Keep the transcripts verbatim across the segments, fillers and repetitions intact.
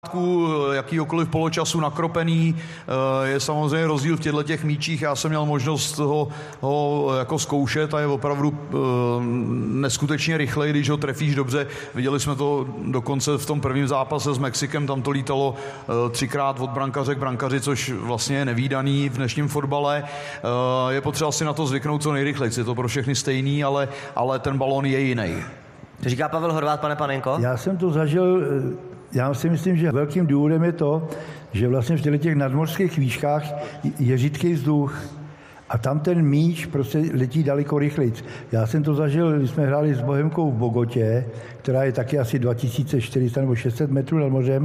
jakýkoliv poločasu nakropený, je samozřejmě rozdíl v těchto těch míčích. Já jsem měl možnost ho, ho jako zkoušet a je opravdu neskutečně rychlej, když ho trefíš dobře. Viděli jsme to dokonce v tom prvním zápase s Mexikem, tam to lítalo třikrát od brankaře k brankaři, což vlastně je nevídaný v dnešním fotbale. Je potřeba si na to zvyknout co nejrychleji. Je to pro všechny stejný, ale, ale ten balón je jiný. To říká Pavel Horváth, pane Panenko? Já jsem to zažil. Já si myslím, že velkým důvodem je to, že vlastně v těch nadmořských výškách je řídký vzduch a tam ten míč prostě letí daleko rychleji. Já jsem to zažil, když jsme hráli s Bohemkou v Bogotě, která je taky asi dva tisíce čtyři sta nebo šest set metrů nad mořem,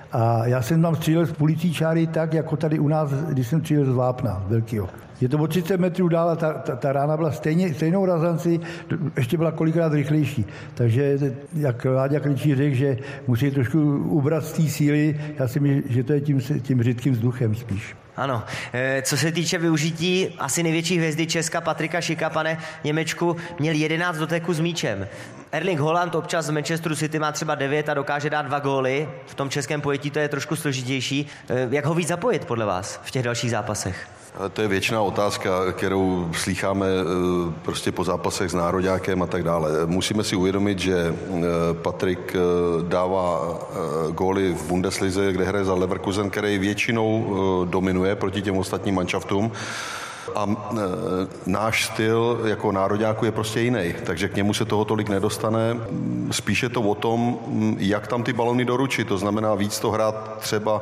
a já jsem tam střílel z půlicí čáry tak, jako tady u nás, když jsem střílel z Vápna velkého. Je to o třicet metrů dál a ta, ta, ta rána byla stejně, stejnou razanci, ještě byla kolikrát rychlejší. Takže, jak Láďa Krejčí řekl, že musí trošku ubrat z té síly, já si myslím, že to je tím, tím řídkým vzduchem spíš. Ano. Co se týče využití asi největší hvězdy Česka Patrika Šika, pane Němečku, měl jedenáct doteků s míčem. Erling Haaland občas z Manchesteru City má třeba devět a dokáže dát dva góly. V tom českém pojetí to je trošku složitější. Jak ho víc zapojit podle vás v těch dalších zápasech? To je věčná otázka, kterou slýcháme prostě po zápasech s nároďákem a tak dále. Musíme si uvědomit, že Patrik dává góly v Bundeslize, kde hraje za Leverkusen, který většinou dominuje proti těm ostatním manšaftům. A e, náš styl jako nároďáku je prostě jiný, takže k němu se toho tolik nedostane. Spíše to o tom, jak tam ty balony doručit, to znamená víc to hrát třeba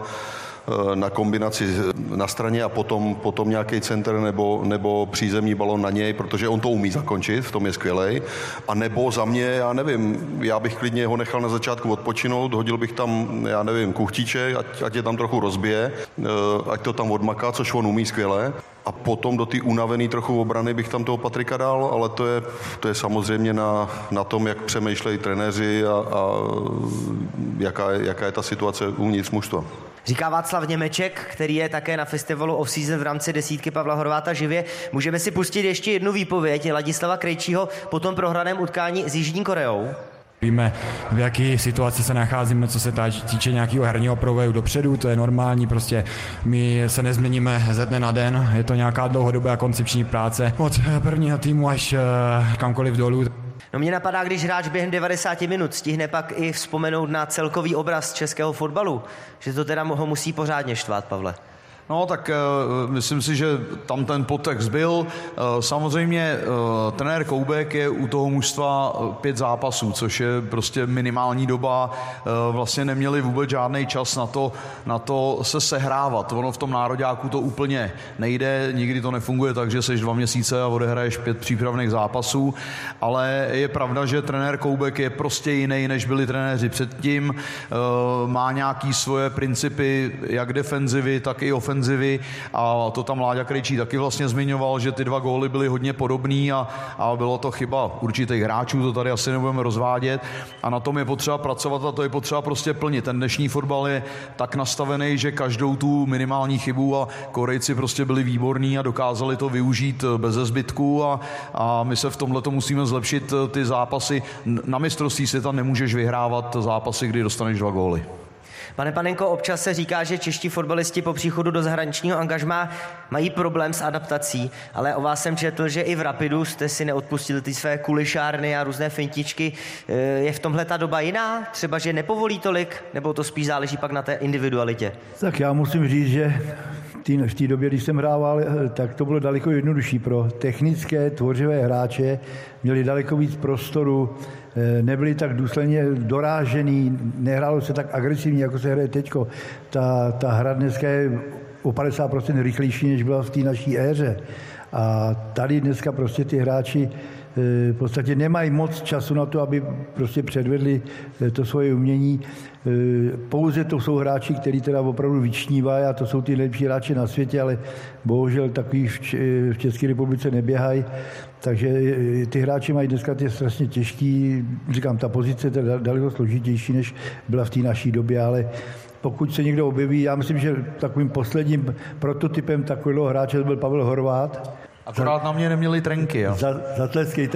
na kombinaci na straně a potom, potom nějaký center nebo, nebo přízemní balon na něj, protože on to umí zakončit, v tom je skvělej. A nebo za mě, já nevím, já bych klidně ho nechal na začátku odpočinout, hodil bych tam, já nevím, kuchtíček, ať, ať je tam trochu rozbije, ať to tam odmaká, což on umí skvěle. A potom do té unavený trochu obrany bych tam toho Patrika dal, ale to je, to je samozřejmě na, na tom, jak přemýšlejí trenéři a, a jaká, je, jaká je ta situace uvnitř mužstva. Říká Václav Němeček, který je také na festivalu Off-Season v rámci desítky Pavla Horváta živě. Můžeme si pustit ještě jednu výpověď Ladislava Krejčího po tom prohraném utkání s Jižní Koreou. Víme, v jaké situaci se nacházíme, co se týče nějakého herního provoju dopředu, to je normální, prostě my se nezměníme ze dne na den, je to nějaká dlouhodobá koncepční práce od prvního týmu až kamkoliv dolů. No mě napadá, když hráč během devadesáti minut stihne pak i vzpomenout na celkový obraz českého fotbalu, že to teda ho musí pořádně štvát, Pavle. No tak uh, myslím si, že tam ten podtext byl. Uh, samozřejmě uh, trenér Koubek je u toho mužstva pět zápasů, což je prostě minimální doba. Uh, vlastně neměli vůbec žádný čas na to, na to se sehrávat. Ono v tom nároďáku to úplně nejde, nikdy to nefunguje tak, že seš dva měsíce a odehraješ pět přípravných zápasů, ale je pravda, že trenér Koubek je prostě jiný, než byli trenéři předtím. Uh, má nějaký svoje principy, jak defenzivy, tak i ofenzivy. A to tam Láďa Krejčí taky vlastně zmiňoval, že ty dva góly byly hodně podobný a, a bylo to chyba určitých hráčů, to tady asi nebudeme rozvádět a na tom je potřeba pracovat a to je potřeba prostě plnit. Ten dnešní fotbal je tak nastavený, že každou tu minimální chybu a Korejci prostě byli výborní a dokázali to využít bez zbytku a, a my se v tomhle to musíme zlepšit ty zápasy. Na mistrovství světa nemůžeš vyhrávat zápasy, kdy dostaneš dva góly. Pane Panenko, občas se říká, že čeští fotbalisti po příchodu do zahraničního angažmá mají problém s adaptací, ale o vás jsem četl, že i v Rapidu jste si neodpustili ty své kulišárny a různé fintičky. Je v tomhle ta doba jiná? Třeba, že nepovolí tolik, nebo to spíš záleží pak na té individualitě? Tak já musím říct, že v té době, když jsem hrával, tak to bylo daleko jednodušší pro technické, tvořivé hráče, měli daleko víc prostoru, nebyli tak důsledně dorážený, nehrálo se tak agresivně, jako se hraje teďko. Ta, ta hra dneska je o padesát procent rychlejší, než byla v té naší éře. A tady dneska prostě ty hráči v podstatě nemají moc času na to, aby prostě předvedli to svoje umění. Pouze to jsou hráči, kteří teda opravdu vyčnívají a to jsou ty nejlepší hráči na světě, ale bohužel takový v České republice neběhají. Takže ty hráči mají dneska ty strašně těžký, říkám, ta pozice je daleko složitější, než byla v té naší době, ale pokud se někdo objeví, já myslím, že takovým posledním prototypem takového hráče byl Pavel Horváth. Akorát na mě neměli trenky, jo. Za, zatleskejte mu. No.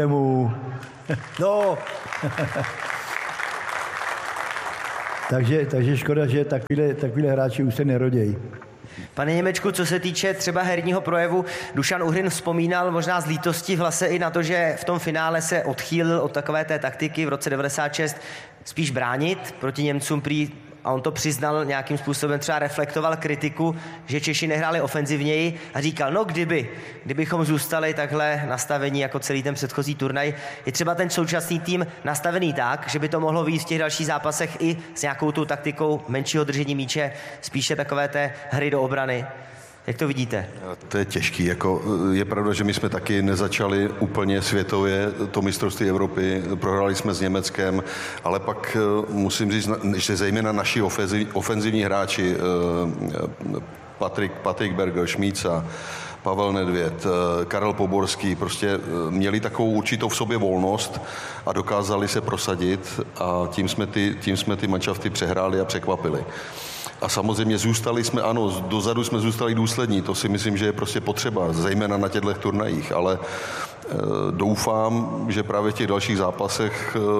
Takže, takže škoda, že takovýhle, takovýhle hráči už se nerodějí. Pane Němečku, co se týče třeba herního projevu, Dušan Uhrin vzpomínal možná z lítosti v hlase i na to, že v tom finále se odchýlil od takové té taktiky v roce devadesát šest spíš bránit proti Němcům prý, a on to přiznal nějakým způsobem, třeba reflektoval kritiku, že Češi nehráli ofenzivněji a říkal, no kdyby, kdybychom zůstali takhle nastavení jako celý ten předchozí turnaj, je třeba ten současný tým nastavený tak, že by to mohlo vyjít v těch dalších zápasech i s nějakou tou taktikou menšího držení míče, spíše takové té hry do obrany. Jak to vidíte? To je těžký. Jako, je pravda, že my jsme taky nezačali úplně světově to mistrovství Evropy. Prohráli jsme s Německem, ale pak musím říct, že zejména naši ofenzivní hráči Patrik, Patrik Berger, Šmíca, Pavel Nedvěd, Karel Poborský, prostě měli takovou určitou v sobě volnost a dokázali se prosadit a tím jsme ty, tím jsme ty manšafty přehráli a překvapili. A samozřejmě zůstali jsme, ano, dozadu jsme zůstali důslední, to si myslím, že je prostě potřeba, zejména na těchto turnajích, ale e, doufám, že právě v těch dalších zápasech e,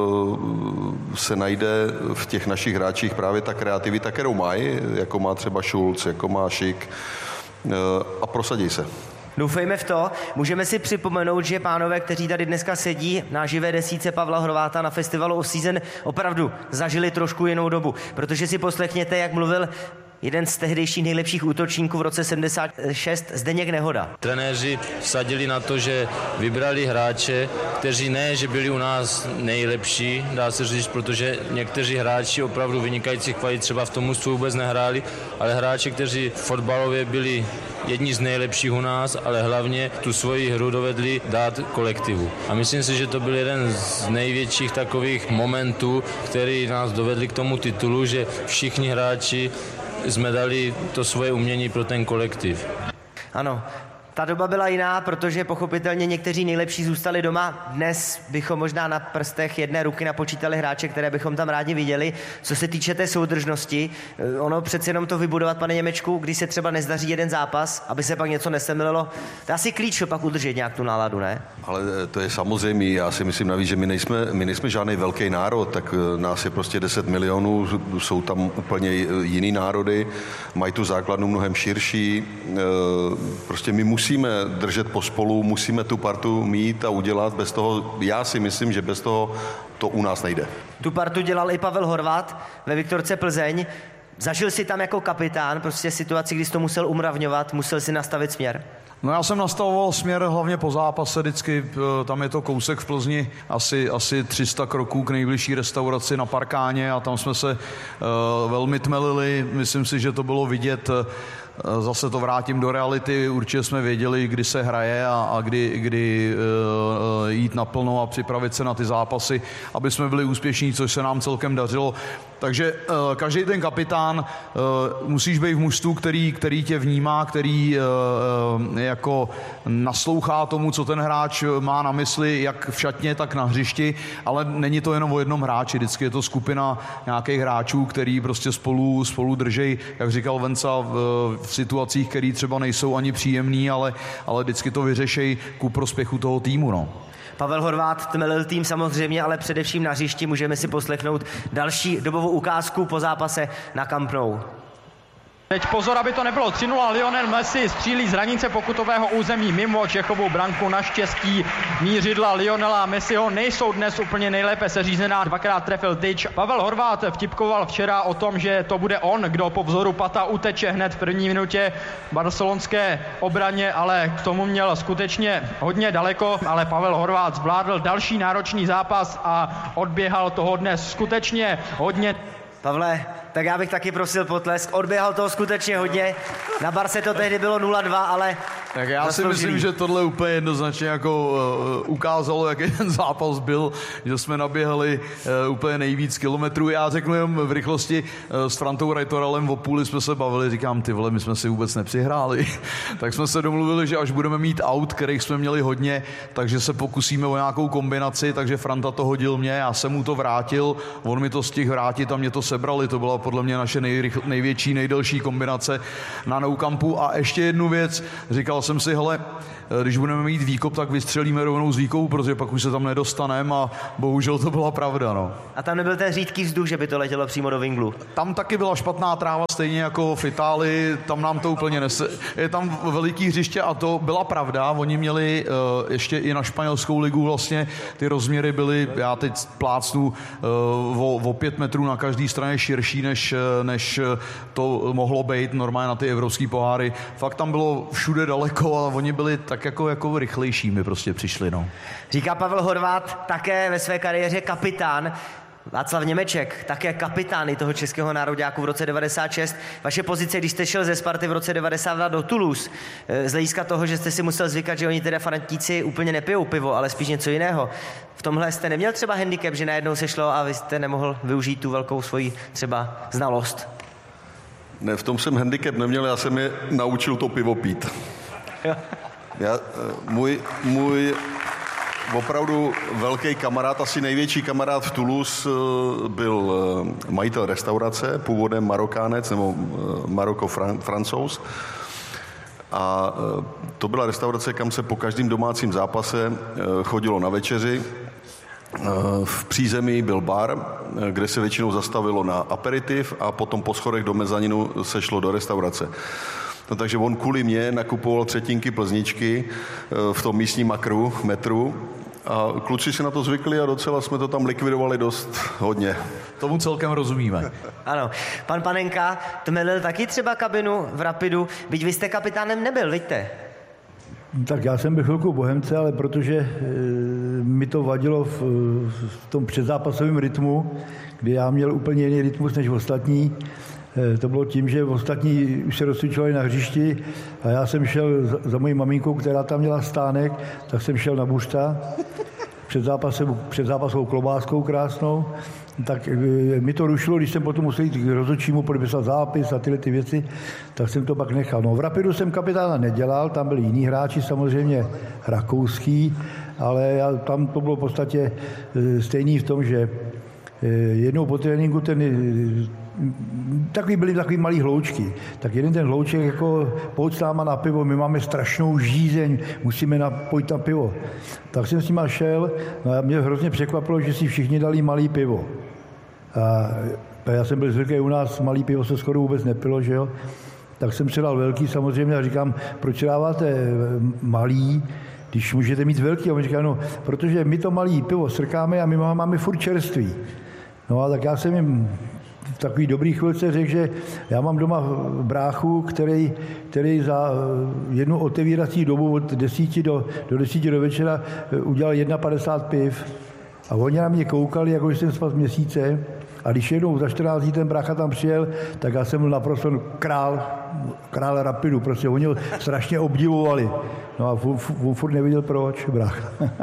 se najde v těch našich hráčích právě ta kreativita, kterou mají, jako má třeba Schulz, jako má Šik e, a prosadí se. Doufejme v to. Můžeme si připomenout, že pánové, kteří tady dneska sedí na živé desíce Pavla Horváta na festivalu Off-Season, opravdu zažili trošku jinou dobu. Protože si poslechněte, jak mluvil jeden z tehdejších nejlepších útočníků v roce sedmdesát šest, Zdeněk Nehoda. Trenéři vsadili na to, že vybrali hráče, kteří ne, že byli u nás nejlepší, dá se říct, protože někteří hráči opravdu vynikajících kvalit třeba v tom mužstvu vůbec nehráli, ale hráči, kteří fotbalově byli jedni z nejlepších u nás, ale hlavně tu svoji hru dovedli dát kolektivu. A myslím si, že to byl jeden z největších takových momentů, který nás dovedli k tomu titulu, že všichni hráči jsme dali to svoje umění pro ten kolektiv. Ano, ta doba byla jiná, protože pochopitelně někteří nejlepší zůstali doma. Dnes bychom možná na prstech jedné ruky napočítali hráče, které bychom tam rádi viděli. Co se týče té soudržnosti, ono přece jenom to vybudovat, pane Němečku, když se třeba nezdaří jeden zápas, aby se pak něco nesemlilo, to je asi klíč pak udržet nějak tu náladu, ne? Ale to je samozřejmé. Já si myslím navíc, že my nejsme, my nejsme žádný velký národ, tak nás je prostě deset milionů, jsou tam úplně jiný národy, mají tu základnu mnohem širší. Prostě my musíme Musíme držet pospolu, musíme tu partu mít a udělat, bez toho, já si myslím, že bez toho to u nás nejde. Tu partu dělal i Pavel Horváth ve Viktorce Plzeň. Zažil si tam jako kapitán prostě situaci, kdy jsi to musel umravňovat, musel si nastavit směr? No já jsem nastavoval směr hlavně po zápase vždycky, tam je to kousek v Plzni, asi, asi tři sta kroků k nejbližší restauraci na Parkáně a tam jsme se uh, velmi tmelili, myslím si, že to bylo vidět. Zase to vrátím do reality, určitě jsme věděli, kdy se hraje a, a kdy, kdy uh, jít naplno a připravit se na ty zápasy, aby jsme byli úspěšní, což se nám celkem dařilo. Takže uh, každý ten kapitán uh, musíš být v mužstvu, který, který tě vnímá, který uh, jako naslouchá tomu, co ten hráč má na mysli, jak v šatně, tak na hřišti, ale není to jenom o jednom hráči, vždycky je to skupina nějakých hráčů, který prostě spolu, spolu držej, jak říkal Venca, v, v situacích, které třeba nejsou ani příjemný, ale, ale vždycky to vyřešej ku prospěchu toho týmu. No. Pavel Horváth tmelil tým samozřejmě, ale především na hřišti. Můžeme si poslechnout další dobovou ukázku po zápase na Camp Nou. Teď pozor, aby to nebylo tři nula. Lionel Messi střílí z hranice pokutového území mimo Čechovou branku. Naštěstí mířidla Lionela Messiho nejsou dnes úplně nejlépe seřízená. Dvakrát trefil tyč. Pavel Horváth vtipkoval včera o tom, že to bude on, kdo po vzoru Pata uteče hned v první minutě barcelonské obraně, ale k tomu měl skutečně hodně daleko. Ale Pavel Horváth zvládl další náročný zápas a odběhal toho dnes skutečně hodně. Pavle, tak já bych taky prosil potlesk. Odběhal toho skutečně hodně. Na Barce to tehdy bylo nula dva, ale tak já si myslím, že tohle úplně jednoznačně jako uh, ukázalo, jaký ten zápas byl, že jsme naběhali uh, úplně nejvíc kilometrů. Já řeknu jen v rychlosti, uh, s Frantou Rajtoralem o půli jsme se bavili, říkám, ty vole, my jsme si vůbec nepřihráli. Tak jsme se domluvili, že až budeme mít aut, kterých jsme měli hodně, takže se pokusíme o nějakou kombinaci, takže Franta to hodil mě, já jsem mu to vrátil, on mi to stihl vrátit a mě to sebrali, to byla podle mě naše nejrychl, největší, nejdelší kombinace na Nou Campu. A ještě jednu věc, říkal říkal jsem si, hele, když budeme mít výkop, tak vystřelíme rovnou z výkopu, protože pak už se tam nedostaneme a bohužel to byla pravda, no. A tam nebyl ten řídký vzduch, že by to letělo přímo do vinglu? Tam taky byla špatná tráva, stejně jako v Itálii, tam nám to úplně nese. Je tam veliký hřiště a to byla pravda, oni měli uh, ještě i na španělskou ligu vlastně, ty rozměry byly, já teď plácnu uh, o, o pět metrů na každé straně širší, než, než to mohlo být normálně na ty evropský poháry. Fakt tam bylo všude daleko a oni byli tak jako, jako rychlejší, mi prostě přišli, no. Říká Pavel Horváth, také ve své kariéře kapitán. Václav Němeček, také kapitán i toho českého nároďáku v roce devadesát šest. Vaše pozice, když jste šel ze Sparty v roce devadesát dva do Toulouse, z hlediska toho, že jste si musel zvykat, že oni teda fanatíci úplně nepijou pivo, ale spíš něco jiného. V tomhle jste neměl třeba handicap, že najednou se šlo a vy jste nemohl využít tu velkou svoji třeba znalost? Ne, v tom jsem handicap neměl, já jsem je naučil to pivo pít. Já, můj, můj opravdu velký kamarád, asi největší kamarád v Toulouse byl majitel restaurace, původem Marokánec nebo Maroko-Francouz. A to byla restaurace, kam se po každém domácím zápase chodilo na večeři. V přízemí byl bar, kde se většinou zastavilo na aperitiv a potom po schodech do mezaninu se šlo do restaurace. No, takže on kvůli mě nakupoval třetinky plzničky v tom místním makru, metru. A kluci si na to zvykli a docela jsme to tam likvidovali dost hodně. Tomu celkem rozumíme. Ano. Pan Panenka, to měl taky třeba kabinu v Rapidu, byť vy jste kapitánem nebyl, vidíte? Tak já jsem byl chvilku Bohemce, ale protože e, mi to vadilo v, v tom předzápasovém rytmu, kdy já měl úplně jiný rytmus než ostatní. E, to bylo tím, že ostatní už se rozcvičovali na hřišti a já jsem šel za, za mojí maminkou, která tam měla stánek, tak jsem šel na bušta před, zápasem, před zápasovou klobáskou krásnou. Tak e, mi to rušilo, když jsem potom musel jít k rozhodčímu podepsat zápis a tyhle ty věci, tak jsem to pak nechal. No, v Rapidu jsem kapitána nedělal, tam byli jiní hráči, samozřejmě rakouský, ale já, tam to bylo v podstatě e, stejný v tom, že e, jednou po tréninku ten e, takový byly takový malý hloučky. Tak jeden ten hlouček jako pojď s náma na pivo, my máme strašnou žízeň, musíme napojit na pivo. Tak jsem s nima šel, no a mě hrozně překvapilo, že si všichni dali malý pivo. A já jsem byl zvyklý, u nás malý pivo se skoro vůbec nepilo, že jo. Tak jsem si dal velký samozřejmě a říkám, proč dáváte malý, když můžete mít velký? A on říká, no, protože my to malý pivo srkáme a my máme furt čerství. No a tak já jsem jim v takový dobrý chvilce řekl, že já mám doma bráchu, který, který za jednu otevírací dobu od desíti do, do desíti do večera udělal jedna padesát piv. A oni na mě koukali, jako jsem spal měsíce. A když jednou za čtrnáct dní ten brácha tam přijel, tak já jsem byl naprosto král, král Rapidu. Prostě oni ho strašně obdivovali. No a furt, furt nevěděl proč, brácha.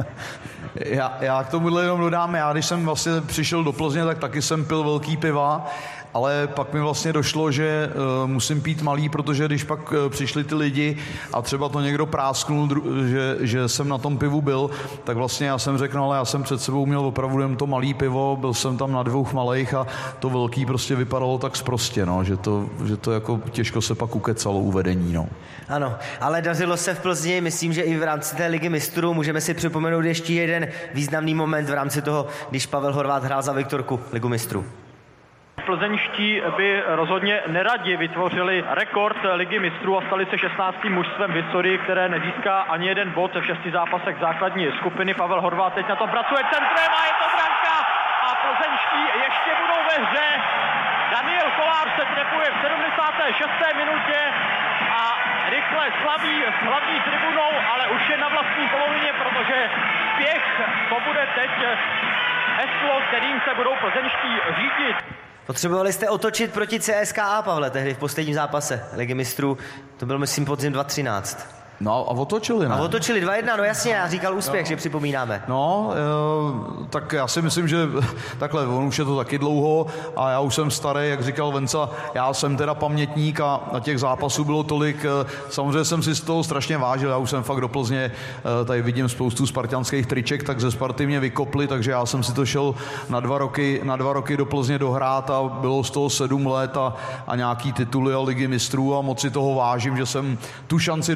Já, já k tomuhle jenom dodám, já když jsem vlastně přišel do Plzně, tak taky jsem pil velký piva, ale pak mi vlastně došlo, že uh, musím pít malý, protože když pak uh, přišli ty lidi a třeba to někdo prásknul, že, že jsem na tom pivu byl, tak vlastně já jsem řekl, no, ale já jsem před sebou měl opravdu jen to malý pivo, byl jsem tam na dvou malejch a to velký prostě vypadalo tak sprostě, no, že, to, že to jako těžko se pak ukecalo u vedení. No. Ano, ale dařilo se v Plzni, myslím, že i v rámci té ligy mistrů můžeme si připomenout ještě jeden významný moment v rámci toho, když Pavel Horváth hrál za Viktorku ligu mistrů. Plzeňští by rozhodně neradi vytvořili rekord ligy mistrů a stali se šestnáctým mužstvem v historii, které nezíská ani jeden bod v šesti zápasech základní skupiny. Pavel Horváth teď na tom pracuje centrem a je to branka a plzeňští ještě budou ve hře. Daniel Kolář se trefuje v sedmdesáté šesté minutě a rychle slaví s hlavní tribunou, ale už je na vlastní polovině, protože spěch to bude teď heslo, kterým se budou plzeňští řídit. Potřebovali jste otočit proti C S K A, Pavle, tehdy v posledním zápase ligy mistrů. To byl, myslím, podzim dva tisíce třináct. No a otočili, ne? A otočili dva jedna, no jasně, já říkal úspěch, no. Že připomínáme. No, e, tak já si myslím, že takhle, on už je to taky dlouho a já už jsem starý, jak říkal Venca, já jsem teda pamětník a na těch zápasů bylo tolik, e, samozřejmě jsem si z toho strašně vážil, já už jsem fakt do Plzně, e, tady vidím spoustu spartanských triček, tak ze Sparty mě vykopli, takže já jsem si to šel na dva roky, na dva roky do Plzně dohrát a bylo z toho sedm let a, a nějaký tituly a ligy mistrů a moc si toho vážím, že jsem tu šanci dostal a že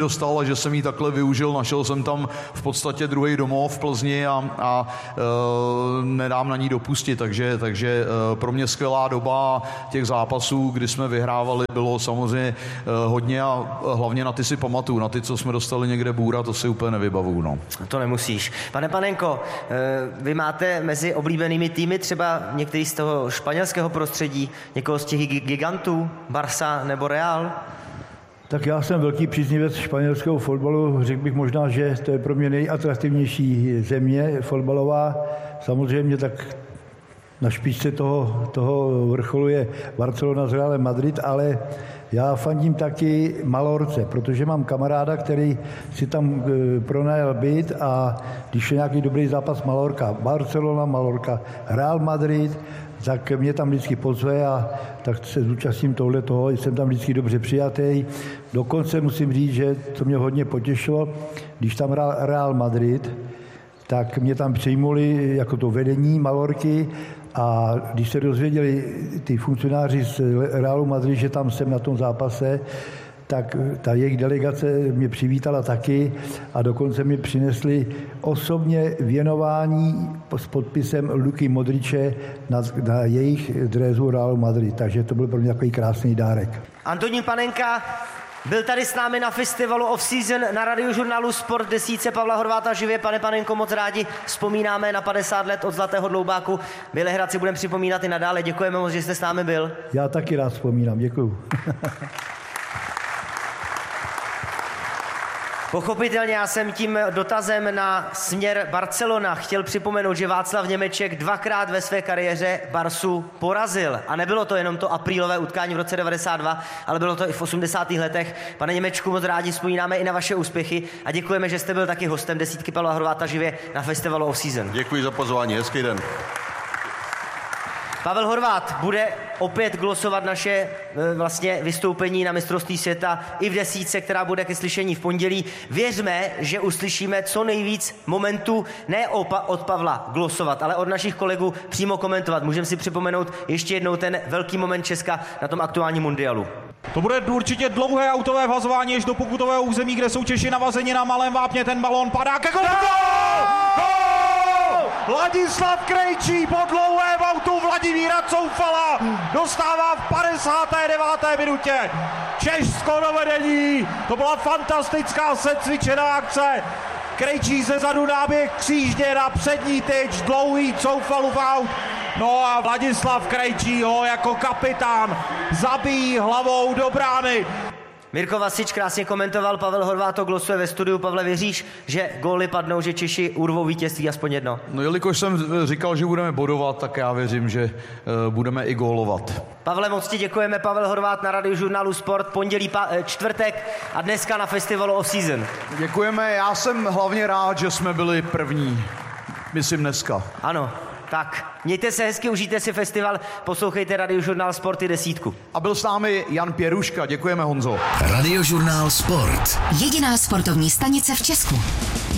že jsem ji takhle využil, našel jsem tam v podstatě druhý domov v Plzni a, a e, nedám na ní dopustit, takže, takže e, pro mě skvělá doba těch zápasů, kdy jsme vyhrávali, bylo samozřejmě e, hodně a hlavně na ty si pamatuju, na ty, co jsme dostali někde bůra, to si úplně nevybavuju. No. To nemusíš. Pane Panenko, e, vy máte mezi oblíbenými týmy třeba některý z toho španělského prostředí, někoho z těch gigantů, Barça nebo Real? Tak já jsem velký příznivec španělského fotbalu. Řekl bych možná, že to je pro mě nejatraktivnější země fotbalová. Samozřejmě tak na špičce toho, toho vrcholu je Barcelona s Realem Madrid, ale já fandím taky Malorce, protože mám kamaráda, který si tam pronajal byt a když je nějaký dobrý zápas Malorka, Barcelona, Malorka, Real Madrid, tak mě tam vždycky pozve a tak se zúčastním tohle toho, jsem tam vždycky dobře přijatý. Dokonce musím říct, že to mě hodně potěšilo, když tam hrál Real Madrid, tak mě tam přijmuli jako to vedení Malorky a když se dozvěděli ty funkcionáři z Realu Madrid, že tam jsem na tom zápase, tak ta jejich delegace mě přivítala taky a dokonce mi přinesli osobně věnování s podpisem Luky Modriče na, na jejich drésu Realu Madrid. Takže to byl pro mě takový krásný dárek. Antonín Panenka byl tady s námi na festivalu Off-Season na Radiožurnálu Sport v desítce Pavla Horváta živě. Pane Panenko, moc rádi vzpomínáme na padesát let od Zlatého dloubáku. Bělehrad si budeme připomínat i nadále. Děkujeme moc, že jste s námi byl. Já taky rád vzpomínám. Děkuju. Pochopitelně já jsem tím dotazem na směr Barcelona chtěl připomenout, že Václav Němeček dvakrát ve své kariéře Barsu porazil. A nebylo to jenom to aprílové utkání v roce devadesát dva, ale bylo to i v osmdesátých letech. Pane Němečku, moc rádi vzpomínáme i na vaše úspěchy a děkujeme, že jste byl taky hostem desítky Pavla Horváta živě na festivalu Off-Season. Děkuji za pozvání, hezký den. Pavel Horvát bude opět glosovat naše vlastně vystoupení na mistrovství světa i v desítce, která bude ke slyšení v pondělí. Věřme, že uslyšíme co nejvíc momentů, ne od Pavla glosovat, ale od našich kolegů přímo komentovat. Můžeme si připomenout ještě jednou ten velký moment Česka na tom aktuálním mundialu. To bude určitě dlouhé autové vhazování až do pokutového území, kde jsou Češi navazeni na malém vápně. Ten balón padá ke golu. Ladislav Krejčí po dlouhém autu Vladimíra Coufala dostává v padesáté deváté minutě Česko do vedení. To byla fantastická secvičená akce. Krejčí ze zadu náběh křížně na přední tyč, dlouhý Coufalův aut. No a Vladislav Krejčí ho jako kapitán zabíjí hlavou do brány. Mirko Vasič krásně komentoval, Pavel Horvát to glosuje ve studiu. Pavle, věříš, že góly padnou, že Češi urvou vítězství aspoň jedno? No jelikož jsem říkal, že budeme bodovat, tak já věřím, že uh, budeme i gólovat. Pavle, moc ti děkujeme. Pavel Horvát na Radiožurnálu Sport, pondělí, pa, čtvrtek a dneska na festivalu Off-Season. Děkujeme, já jsem hlavně rád, že jsme byli první. Myslím dneska. Ano. Tak, mějte se hezky, užijte si festival, poslouchejte Radiožurnál Sport i desítku. A byl s námi Jan Pěruška, děkujeme Honzo. Radiožurnál Sport. Jediná sportovní stanice v Česku.